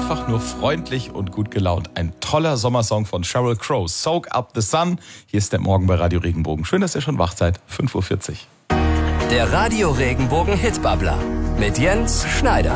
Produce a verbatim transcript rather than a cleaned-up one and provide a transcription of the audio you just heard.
einfach nur freundlich und gut gelaunt. Ein toller Sommersong von Sheryl Crow, Soak Up the Sun. Hier ist der Morgen bei Radio Regenbogen. Schön, dass ihr schon wach seid. fünf Uhr vierzig. Der Radio Regenbogen Hitbabbler mit Jens Schneider.